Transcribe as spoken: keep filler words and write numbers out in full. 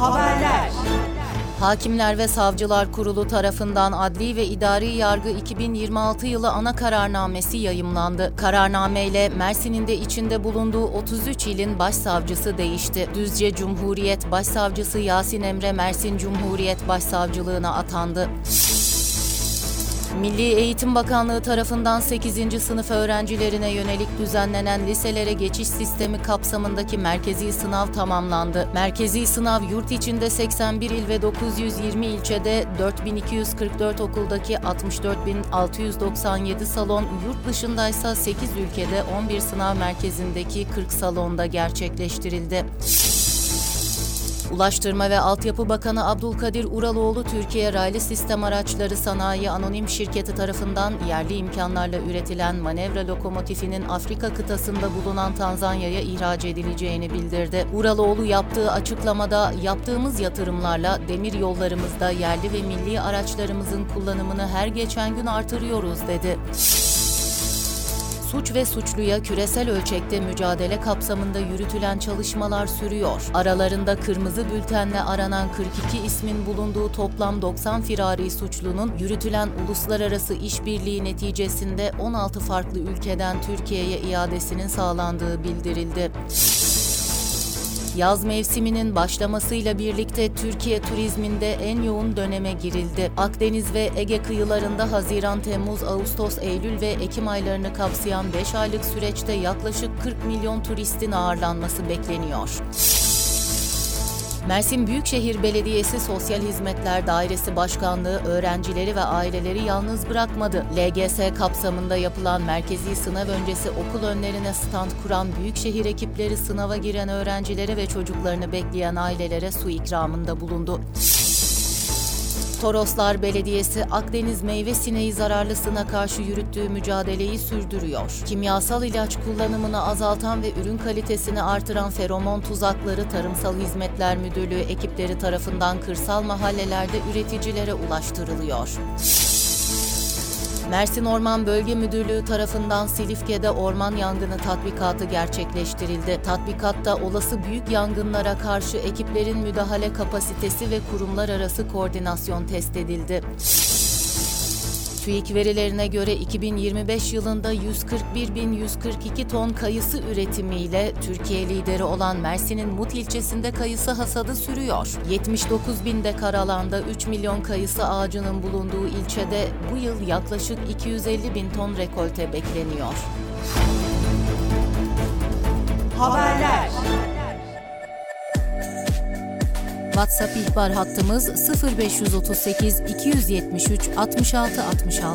Haberler. Hakimler ve Savcılar Kurulu tarafından Adli ve İdari Yargı iki bin yirmi altı yılı ana kararnamesi yayımlandı. Kararname ile Mersin'in de içinde bulunduğu otuz üç ilin başsavcısı değişti. Düzce Cumhuriyet Başsavcısı Yasin Emre Mersin Cumhuriyet Başsavcılığına atandı. Milli Eğitim Bakanlığı tarafından sekizinci sınıf öğrencilerine yönelik düzenlenen liselere geçiş sistemi kapsamındaki merkezi sınav tamamlandı. Merkezi sınav yurt içinde seksen bir il ve dokuz yüz yirmi ilçede dört bin iki yüz kırk dört okuldaki altmış dört bin altı yüz doksan yedi salon, yurt dışındaysa sekiz ülkede on bir sınav merkezindeki kırk salonda gerçekleştirildi. Ulaştırma ve Altyapı Bakanı Abdülkadir Uraloğlu, Türkiye Raylı Sistem Araçları Sanayi Anonim Şirketi tarafından yerli imkanlarla üretilen manevra lokomotifinin Afrika kıtasında bulunan Tanzanya'ya ihraç edileceğini bildirdi. Uraloğlu yaptığı açıklamada, yaptığımız yatırımlarla demir yollarımızda yerli ve milli araçlarımızın kullanımını her geçen gün artırıyoruz dedi. Suç ve suçluya küresel ölçekte mücadele kapsamında yürütülen çalışmalar sürüyor. Aralarında kırmızı bültenle aranan kırk iki ismin bulunduğu toplam doksan firari suçlunun yürütülen uluslararası işbirliği neticesinde on altı farklı ülkeden Türkiye'ye iadesinin sağlandığı bildirildi. Yaz mevsiminin başlamasıyla birlikte Türkiye turizminde en yoğun döneme girildi. Akdeniz ve Ege kıyılarında Haziran, Temmuz, Ağustos, Eylül ve Ekim aylarını kapsayan beş aylık süreçte yaklaşık kırk milyon turistin ağırlanması bekleniyor. Mersin Büyükşehir Belediyesi Sosyal Hizmetler Dairesi Başkanlığı öğrencileri ve aileleri yalnız bırakmadı. L G S kapsamında yapılan merkezi sınav öncesi okul önlerine stand kuran Büyükşehir ekipleri sınava giren öğrencilere ve çocuklarını bekleyen ailelere su ikramında bulundu. Toroslar Belediyesi Akdeniz meyve sineği zararlısına karşı yürüttüğü mücadeleyi sürdürüyor. Kimyasal ilaç kullanımını azaltan ve ürün kalitesini artıran feromon tuzakları Tarımsal Hizmetler Müdürlüğü ekipleri tarafından kırsal mahallelerde üreticilere ulaştırılıyor. Mersin Orman Bölge Müdürlüğü tarafından Silifke'de orman yangını tatbikatı gerçekleştirildi. Tatbikatta olası büyük yangınlara karşı ekiplerin müdahale kapasitesi ve kurumlar arası koordinasyon test edildi. TÜİK verilerine göre iki bin yirmi beş yılında yüz kırk bir bin yüz kırk iki ton kayısı üretimiyle Türkiye lideri olan Mersin'in Mut ilçesinde kayısı hasadı sürüyor. yetmiş dokuz bin dekar alanda üç milyon kayısı ağacının bulunduğu ilçede bu yıl yaklaşık iki yüz elli bin ton rekolte bekleniyor. Haberler. WhatsApp ihbar hattımız sıfır beş otuz sekiz iki yüz yetmiş üç altmış altı altmış altı.